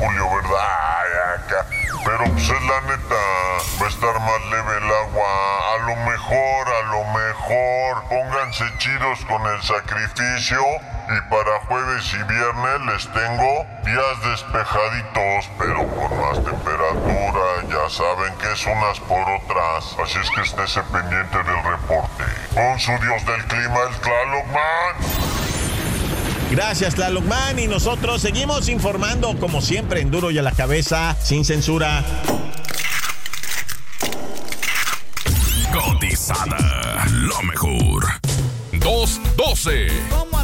Julio, ¿verdad? Ay, acá. Pero pues es la neta, va a estar más leve el agua. A lo mejor, pónganse chidos con el sacrificio. Y para jueves y viernes les tengo días despejaditos, pero con más temperatura. Ya saben que es unas por otras. Así es que estése pendiente del reporte. Con su dios del clima, el Tlalocman. Gracias, Tlalocman, y nosotros seguimos informando como siempre en Duro y a la Cabeza, sin censura. Cotizada, lo mejor. 212.